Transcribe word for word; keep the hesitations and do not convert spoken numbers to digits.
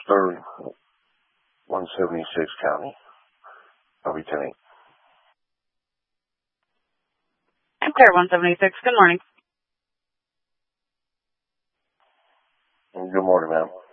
third, one seventy-six County. I'll be ten eight. Clear one seventy-six. Good morning. Good morning, ma'am.